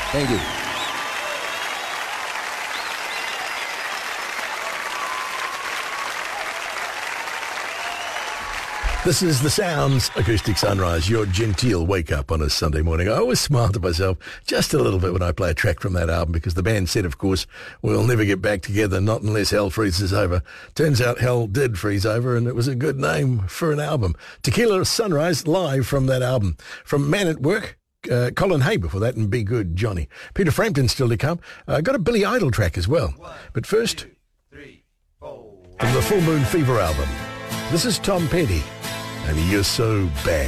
Thank you. This is the Sounds Acoustic Sunrise, your genteel wake-up on a Sunday morning. I always smile to myself just a little bit when I play a track from that album, because the band said, of course, we'll never get back together, not unless hell freezes over. Turns out hell did freeze over, and it was a good name for an album. Tequila Sunrise, live from that album. From Man at Work, Colin Hay before that, and Be Good, Johnny. Peter Frampton still to come. Got a Billy Idol track as well. But first, 1, 2, 3, 4. from the Full Moon Fever album, this is Tom Petty. And You're So Bad.